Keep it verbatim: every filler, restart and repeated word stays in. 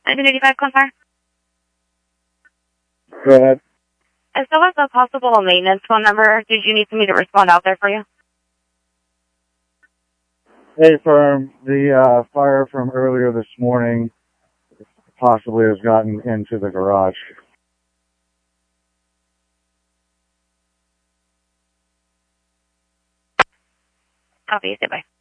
nineteen eighty-five Glenfire. Go ahead. As well as a possible maintenance phone number, did you need me to respond out there for you? Hey, firm. The uh, fire from earlier this morning possibly has gotten into the garage. Copy. Goodbye.